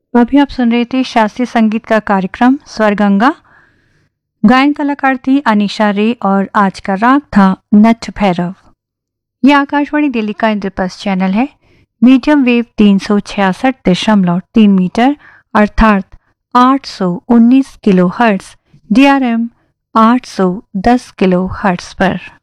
अभी आप सुन रहे थे शास्त्रीय संगीत का कार्यक्रम स्वरगंगा। गायन कलाकार थी अनीशा रे और आज का राग था नच भैरव। यह आकाशवाणी दिल्ली का इंद्रप्रस्थ चैनल है। मीडियम वेव 366.3 मीटर अर्थात 819 kilo hertz, DRM 810 kilo hertz पर।